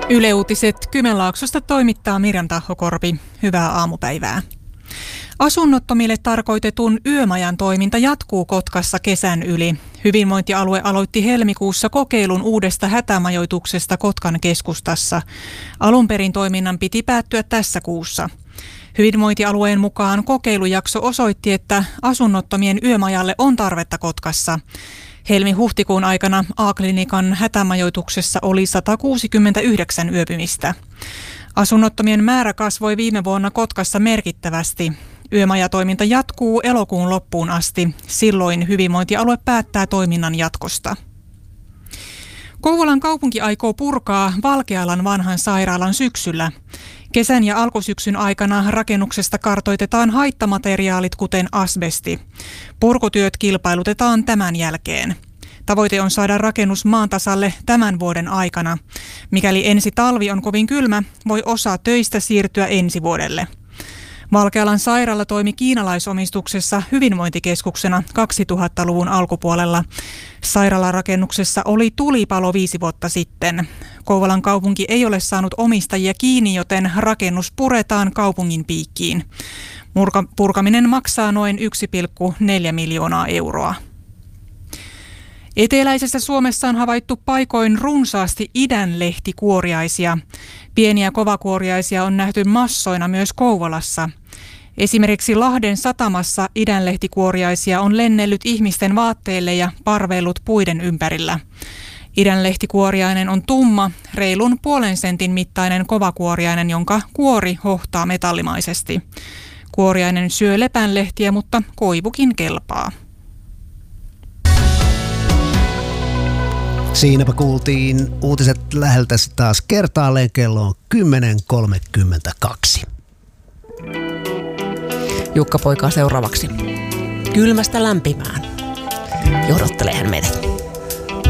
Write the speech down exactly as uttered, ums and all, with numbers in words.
Yle Uutiset Kymenlaaksosta toimittaa Mirjam Tahokorpi. Hyvää aamupäivää. Asunnottomille tarkoitetun yömajan toiminta jatkuu Kotkassa kesän yli. Hyvinvointialue aloitti helmikuussa kokeilun uudesta hätämajoituksesta Kotkan keskustassa. Alun perin toiminnan piti päättyä tässä kuussa. Hyvinvointialueen mukaan kokeilujakso osoitti, että asunnottomien yömajalle on tarvetta Kotkassa. Helmi-huhtikuun aikana A-klinikan hätämajoituksessa oli sata kuusikymmentäyhdeksän yöpymistä. Asunnottomien määrä kasvoi viime vuonna Kotkassa merkittävästi. Yömajatoiminta jatkuu elokuun loppuun asti. Silloin hyvinvointialue päättää toiminnan jatkosta. Kouvolan kaupunki aikoo purkaa Valkealan vanhan sairaalan syksyllä. Kesän ja alkusyksyn aikana rakennuksesta kartoitetaan haittamateriaalit, kuten asbesti. Purkutyöt kilpailutetaan tämän jälkeen. Tavoite on saada rakennus maan tasalle tämän vuoden aikana. Mikäli ensi talvi on kovin kylmä, voi osa töistä siirtyä ensi vuodelle. Valkealan sairaala toimi kiinalaisomistuksessa hyvinvointikeskuksena kaksituhattaluvun alkupuolella. Sairaalarakennuksessa oli tulipalo viisi vuotta sitten. Kouvolan kaupunki ei ole saanut omistajia kiinni, joten rakennus puretaan kaupungin piikkiin. Murka- purkaminen maksaa noin yksi pilkku neljä miljoonaa euroa. Eteläisessä Suomessa on havaittu paikoin runsaasti idänlehtikuoriaisia. Pieniä kovakuoriaisia on nähty massoina myös Kouvolassa. Esimerkiksi Lahden satamassa idänlehtikuoriaisia on lennellyt ihmisten vaatteille ja parveillut puiden ympärillä. Idänlehtikuoriainen on tumma, reilun puolen sentin mittainen kovakuoriainen, jonka kuori hohtaa metallimaisesti. Kuoriainen syö lepänlehtiä, mutta koivukin kelpaa. Siinäpä kuultiin uutiset läheltä taas kertaalleen, kello on kymmenen kolmekymmentäkaksi. Jukka Poika seuraavaksi. Kylmästä lämpimään. Johdattelee hän meidät.